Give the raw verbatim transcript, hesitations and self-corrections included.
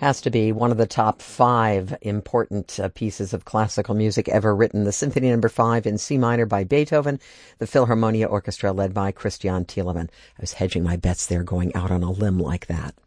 has to be one of the top five important uh, pieces of classical music ever written. The Symphony Number Five in C minor by Beethoven, the Philharmonia Orchestra led by Christian Thielemann. I was hedging my bets there, going out on a limb like that.